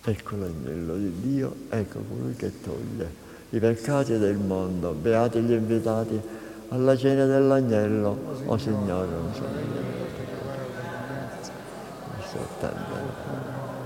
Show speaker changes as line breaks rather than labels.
Ecco l'agnello di Dio, ecco colui che toglie i peccati del mondo. Beati gli invitati alla cena dell'agnello. O Signore, non sono io.